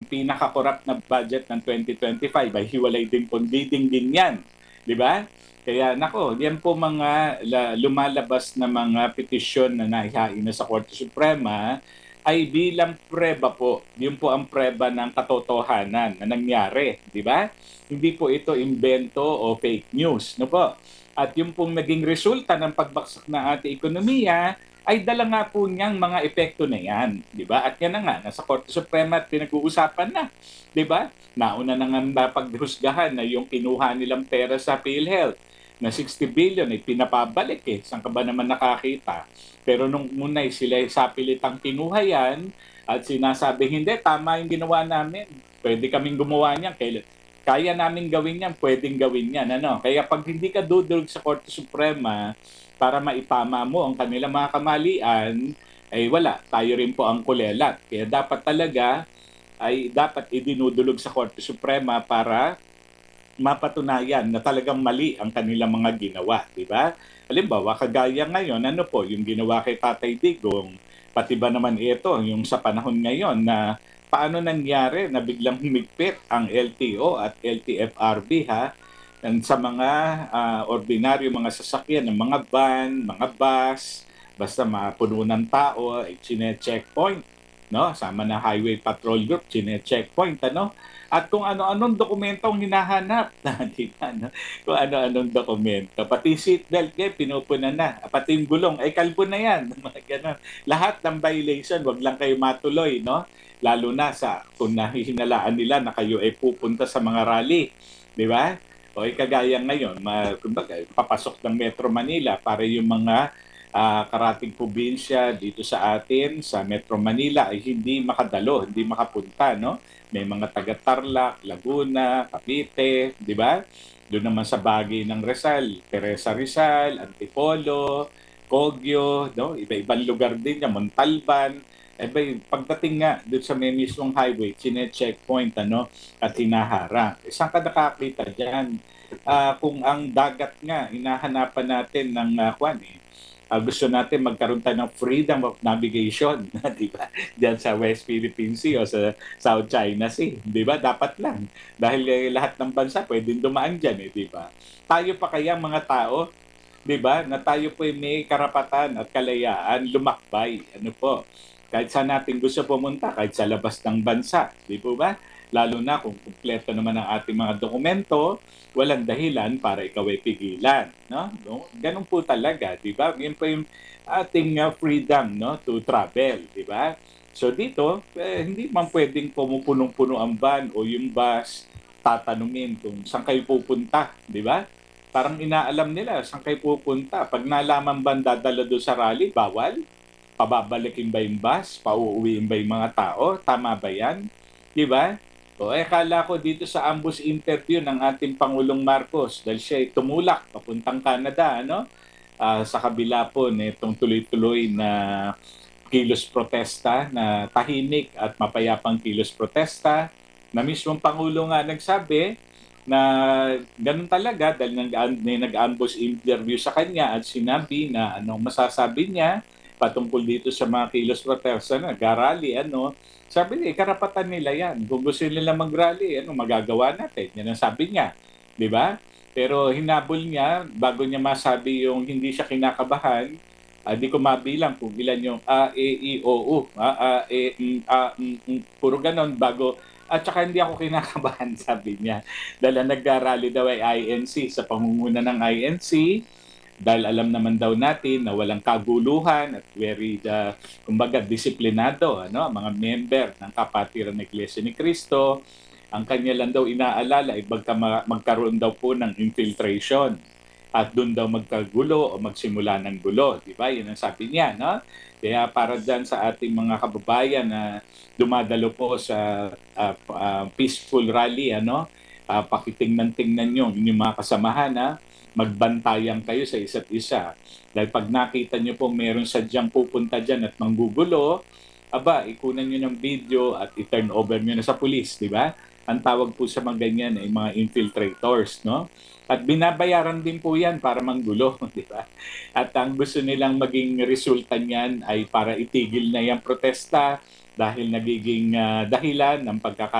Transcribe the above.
pinaka-corrupt na budget ng 2025 ay hiwalay din pong din yan. Di ba? Kaya nako, yan po mga lumalabas na mga petisyon na naihain na sa Korte Suprema ay bilang preba po. Yun po ang preba ng katotohanan na nangyari, di ba? Hindi po ito invento o fake news, no po? At yung pong naging resulta ng pagbaksak ng ating ekonomiya ay dala nga po niyang mga epekto na yan, di ba? At yan na nga, nasa Korte Suprema at pinag-uusapan na, di ba? Nauna na nga napaghusgahan na yung kinuha nilang pera sa PhilHealth na 60 billion ay pinapabalik eh. Saan ka ba naman nakakita? Pero nung munay sila sa pilitang kinuha yan at sinasabi, hindi, tama yung ginawa namin. Pwede kaming gumawa niyan. Kaya namin gawin yan, pwedeng gawin yan. Ano? Kaya pag hindi ka dudulog sa Korte Suprema para maitama mo ang kanilang mga kamalian, ay wala, tayo rin po ang kulelat. Kaya dapat talaga ay dapat idinudulog sa Korte Suprema para mapatunayan na talagang mali ang kanilang mga ginawa, di ba? Halimbawa, kagaya ngayon, ano po, yung ginawa kay Tatay Digong, pati ba naman ito, yung sa panahon ngayon na paano nangyari na biglang humigpit ang LTO at LTFRB sa mga ordinaryo mga sasakyan, ng mga van, mga bus, basta mapuno ng tao, chine-checkpoint, no? Sama na Highway Patrol Group, chine-checkpoint, ano? At kung ano-anong dokumento ang hinahanap. No? Kung ano-anong dokumento. Pati seatbelt, pinupunan na. Pati yung gulong, ay kalbo na yan. Lahat ng violation, wag lang kayo matuloy, no? Lalo na kung nahihinalaan nila na kayo ay pupunta sa mga rally. Di ba? O kagaya ngayon, papasok ng Metro Manila para yung mga karating probinsya dito sa atin, sa Metro Manila, ay hindi makadalo, hindi makapunta, no? May mga taga-Tarlac, Laguna, Cavite, di ba? Doon naman sa Bagay ng Rizal, Teresa Rizal, Antipolo, Kogyo, no? Iba-ibang lugar din yan, Montalban. Pagdating nga doon sa may mismong highway, chine-checkpoint, ano, at hinaharang. Saan ka nakakita dyan? Kung ang dagat nga, hinahanapan natin ng gusto natin magkaroon tayo ng freedom of navigation, di ba? Diyan sa West Philippine Sea o sa South China Sea, di ba? Dapat lang. Dahil lahat ng bansa pwedeng dumaan diyan, di ba? Tayo pa kaya mga tao, di ba? Na tayo po may karapatan at kalayaan lumakbay. Ano po? Kahit saan natin gusto pumunta, kahit sa labas ng bansa, di po ba? Lalo na kung kumpleto naman ang ating mga dokumento, walang dahilan para ikaw ay pigilan, no? Ganun po talaga, di ba? Yan po yung ating freedom, no, to travel, di ba? So dito, hindi man pwedeng pumupunong-puno ang van o yung bus, tatanungin kung saan kayo pupunta, di ba? Parang inaalam nila saan kayo pupunta. Pag nalaman ba dadala doon sa rally, bawal? Pababalikin ba yung bus? Pauuwiin ba yung mga tao? Tama ba yan? Di ba? Kala ko dito sa ambush interview ng ating Pangulong Marcos dahil siya ay tumulak papuntang Canada, ano? Sa kabila po nitong tuloy-tuloy na kilos protesta, na tahimik at mapayapang kilos protesta, na mismong Pangulo nga nagsabi na ganun talaga dahil nag-ambush interview sa kanya at sinabi na anong masasabi niya patungkol dito sa mga kilos protesta na nag-rally, ano. Sabi niya, karapatan nila yan. Kung gusto nila mag-rally, ano, magagawa natin. Yan ang sabi niya. Di ba? Pero hinabol niya, bago niya masabi yung hindi siya kinakabahan, di ko mabilang kung ilan yung A, E, I, O, U. Puro ganon bago. At saka hindi ako kinakabahan, sabi niya. Dahil nag-rally daw ay INC sa pangunguna ng INC. Dahil alam naman daw natin na walang kaguluhan at very, kumbaga, disiplinado, ano, mga member ng Kapatiran ng Iglesia ni Cristo. Ang kanya lang daw inaalala ay magkaroon daw po ng infiltration at doon daw magkagulo o magsimula ng gulo. Di ba? Yun ang sabi niya, no? Kaya para dyan sa ating mga kababayan na dumadalo po sa peaceful rally, ano, pakitingnan-tingnan nyo inyong mga kasamahan, magbantayan kayo sa isa't isa. Dahil pag nakita nyo po meron sadyang pupunta dyan at manggugulo, ikunan nyo ng video at i-turn over nyo na sa pulis, di ba? Ang tawag po sa mga ganyan ay mga infiltrators, no? At binabayaran din po yan para manggulo, di ba? At ang gusto nilang maging resulta niyan ay para itigil na yung protesta dahil nagiging dahilan ng